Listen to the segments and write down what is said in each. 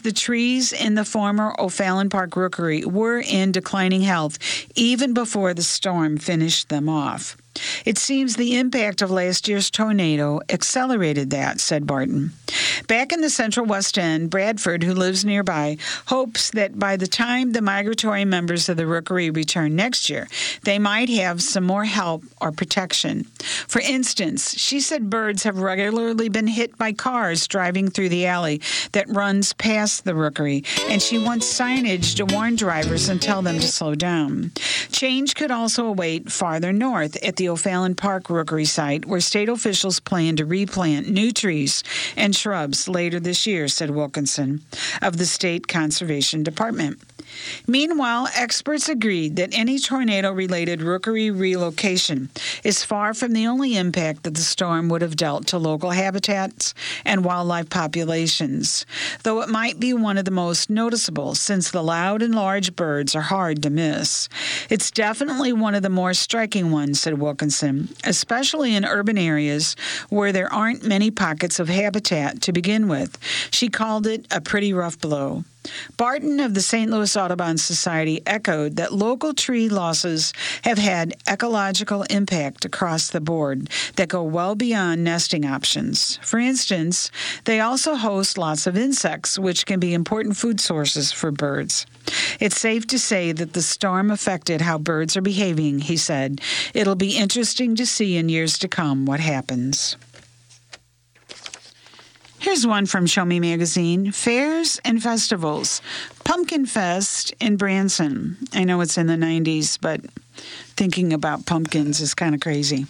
The trees in the former O'Fallon Park Rookery were in declining health even before the storm finished them off. It seems the impact of last year's tornado accelerated that, said Barton. Back in the Central West End, Bradford, who lives nearby, hopes that by the time the migratory members of the Rookery return next year, they might have some more help or protection. For instance, she said birds have regularly been hit by cars driving through the alley that runs past the Rookery, and she wants signage to warn drivers and tell them to slow down. Change could also await farther north at the O'Fallon Park Rookery site, where state officials plan to replant new trees and shrubs later this year, said Wilkinson of the State Conservation Department. Meanwhile, experts agreed that any tornado-related rookery relocation is far from the only impact that the storm would have dealt to local habitats and wildlife populations, though it might be one of the most noticeable since the loud and large birds are hard to miss. It's definitely one of the more striking ones, said Wilkinson, especially in urban areas where there aren't many pockets of habitat to begin with. She called it a pretty rough blow. Barton of the St. Louis Audubon Society echoed that local tree losses have had ecological impact across the board that go well beyond nesting options. For instance, they also host lots of insects, which can be important food sources for birds. It's safe to say that the storm affected how birds are behaving, he said. It'll be interesting to see in years to come what happens. Here's one from Show Me Magazine. Fairs and festivals. Pumpkin Fest in Branson. I know it's in the 90s, but thinking about pumpkins is kind of crazy.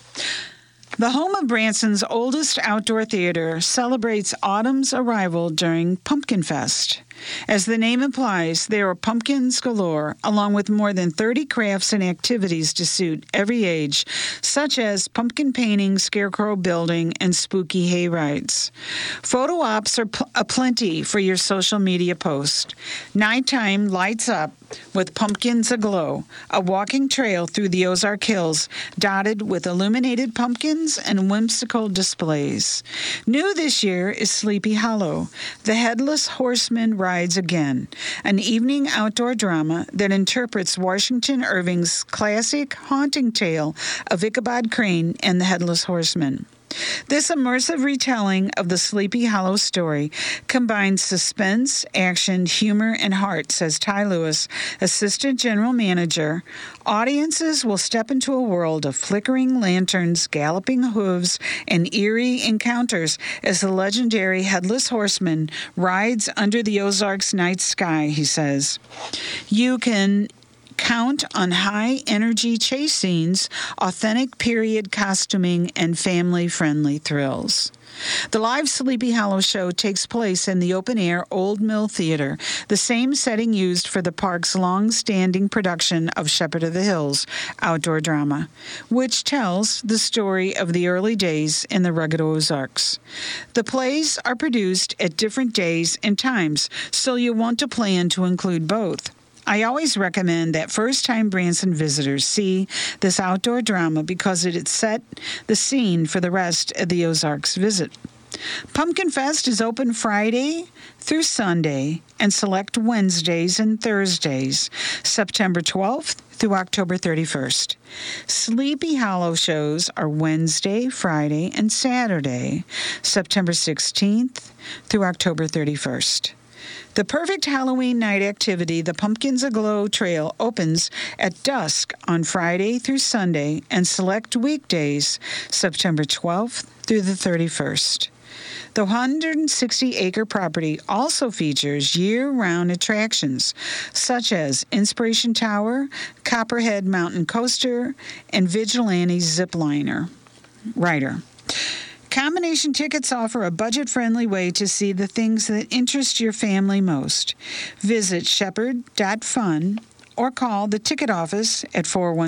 The home of Branson's oldest outdoor theater celebrates autumn's arrival during Pumpkin Fest. As the name implies, there are pumpkins galore, along with more than 30 crafts and activities to suit every age, such as pumpkin painting, scarecrow building, and spooky hay rides. Photo ops are aplenty for your social media post. Nighttime lights up with pumpkins aglow, a walking trail through the Ozark Hills dotted with illuminated pumpkins and whimsical displays. New this year is Sleepy Hollow. The Headless Horseman rides again, an evening outdoor drama that interprets Washington Irving's classic haunting tale of Ichabod Crane and the Headless Horseman. This immersive retelling of the Sleepy Hollow story combines suspense, action, humor, and heart, says Ty Lewis, Assistant General Manager. Audiences will step into a world of flickering lanterns, galloping hooves, and eerie encounters as the legendary Headless Horseman rides under the Ozarks' night sky, he says. You can count on high-energy chase scenes, authentic period costuming, and family-friendly thrills. The live Sleepy Hollow show takes place in the open-air Old Mill Theater, the same setting used for the park's long-standing production of Shepherd of the Hills outdoor drama, which tells the story of the early days in the rugged Ozarks. The plays are produced at different days and times, so you'll want to plan to include both. I always recommend that first-time Branson visitors see this outdoor drama because it set the scene for the rest of the Ozarks visit. Pumpkin Fest is open Friday through Sunday and select Wednesdays and Thursdays, September 12th through October 31st. Sleepy Hollow shows are Wednesday, Friday, and Saturday, September 16th through October 31st. The perfect Halloween night activity, the Pumpkins Aglow Trail, opens at dusk on Friday through Sunday and select weekdays, September 12th through the 31st. The 160-acre property also features year-round attractions such as Inspiration Tower, Copperhead Mountain Coaster, and Vigilante Zipliner Rider. Combination tickets offer a budget-friendly way to see the things that interest your family most. Visit shepherd.fun or call the ticket office at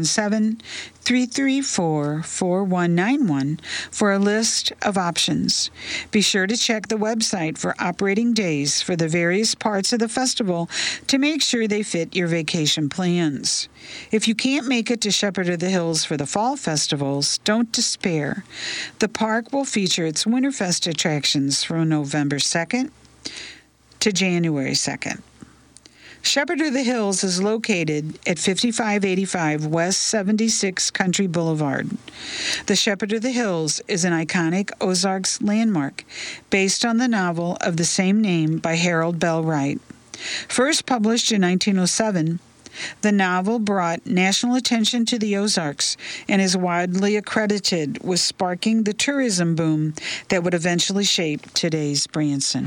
417-334-4191 for a list of options. Be sure to check the website for operating days for the various parts of the festival to make sure they fit your vacation plans. If you can't make it to Shepherd of the Hills for the fall festivals, don't despair. The park will feature its Winterfest attractions from November 2nd to January 2nd. Shepherd of the Hills is located at 5585 West 76 Country Boulevard. The Shepherd of the Hills is an iconic Ozarks landmark based on the novel of the same name by Harold Bell Wright. First published in 1907, the novel brought national attention to the Ozarks and is widely accredited with sparking the tourism boom that would eventually shape today's Branson.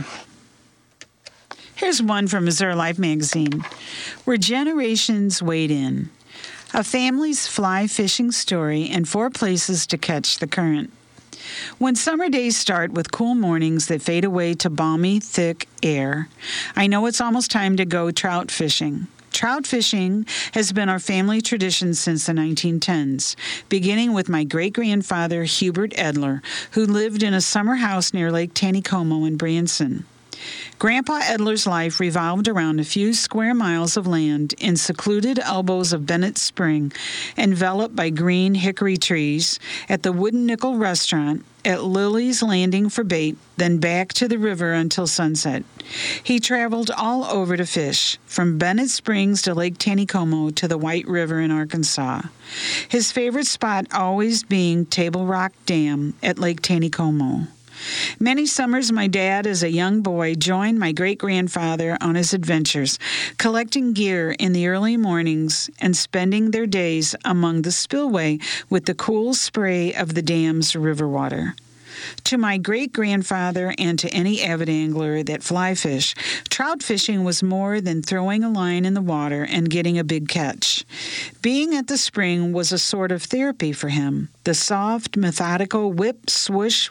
Here's one from Missouri Life magazine, where generations wade in. A family's fly fishing story and 4 places to catch the current. When summer days start with cool mornings that fade away to balmy, thick air, I know it's almost time to go trout fishing. Trout fishing has been our family tradition since the 1910s, beginning with my great-grandfather Hubert Edler, who lived in a summer house near Lake Taneycomo in Branson. Grandpa Edler's life revolved around a few square miles of land in secluded elbows of Bennett Spring, enveloped by green hickory trees, at the Wooden Nickel restaurant, at Lily's Landing for bait, then back to the river until sunset. He traveled all over to fish, from Bennett Springs to Lake Taneycomo to the White River in Arkansas. His favorite spot always being Table Rock Dam at Lake Taneycomo. Many summers, my dad, as a young boy, joined my great-grandfather on his adventures, collecting gear in the early mornings and spending their days among the spillway with the cool spray of the dam's river water. To my great-grandfather and to any avid angler that fly fish, trout fishing was more than throwing a line in the water and getting a big catch. Being at the spring was a sort of therapy for him. The soft, methodical whip, swoosh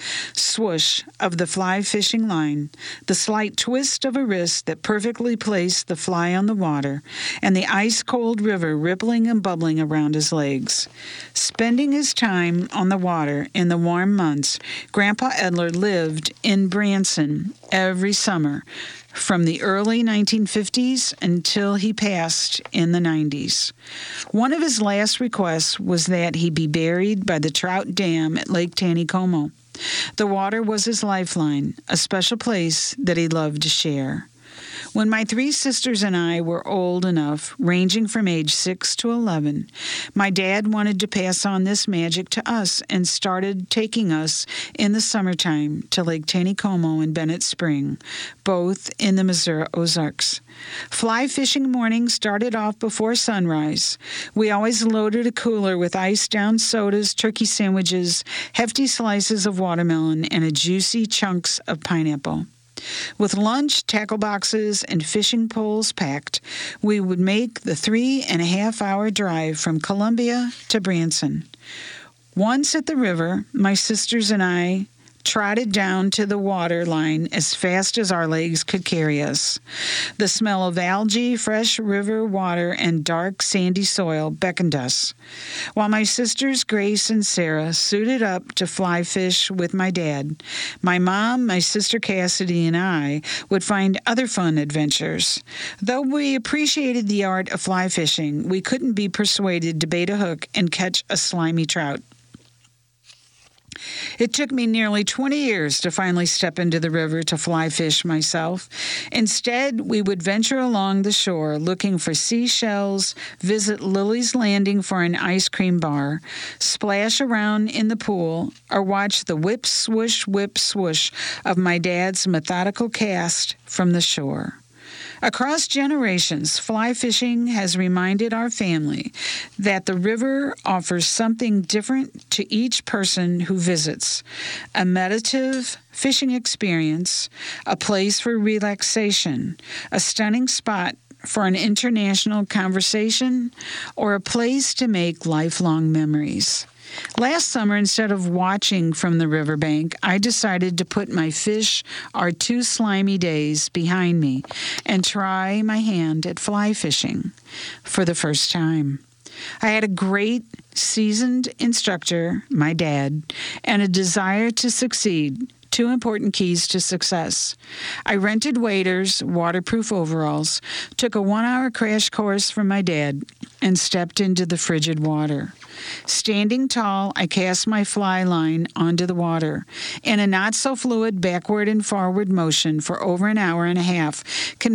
of the fly fishing line, the slight twist of a wrist that perfectly placed the fly on the water, and the ice-cold river rippling and bubbling around his legs. Spending his time on the water in the warm months, Grandpa Edler lived in Branson every summer from the early 1950s until he passed in the 90s. One of his last requests was that he be buried by the Trout Dam at Lake Taneycomo. The water was his lifeline, a special place that he loved to share. When my 3 sisters and I were old enough, ranging from age 6 to 11, my dad wanted to pass on this magic to us and started taking us in the summertime to Lake Taneycomo and Bennett Spring, both in the Missouri Ozarks. Fly fishing mornings started off before sunrise. We always loaded a cooler with iced-down sodas, turkey sandwiches, hefty slices of watermelon, and juicy chunks of pineapple. With lunch, tackle boxes, and fishing poles packed, we would make the 3.5-hour drive from Columbia to Branson. Once at the river, my sisters and I trotted down to the water line as fast as our legs could carry us. The smell of algae, fresh river water, and dark, sandy soil beckoned us. While my sisters Grace and Sarah suited up to fly fish with my dad, my mom, my sister Cassidy, and I would find other fun adventures. Though we appreciated the art of fly fishing, we couldn't be persuaded to bait a hook and catch a slimy trout. It took me nearly 20 years to finally step into the river to fly fish myself. Instead, we would venture along the shore looking for seashells, visit Lily's Landing for an ice cream bar, splash around in the pool, or watch the whip swoosh of my dad's methodical cast from the shore. Across generations, fly fishing has reminded our family that the river offers something different to each person who visits: a meditative fishing experience, a place for relaxation, a stunning spot for an international conversation, or a place to make lifelong memories. Last summer, instead of watching from the riverbank, I decided to put my fish are too slimy days behind me and try my hand at fly fishing for the first time. I had a great, seasoned instructor, my dad, and a desire to succeed, 2 important keys to success. I rented waders, waterproof overalls, took a 1-hour crash course from my dad, and stepped into the frigid water. Standing tall, I cast my fly line onto the water. In a not-so-fluid backward and forward motion for over an hour and a half,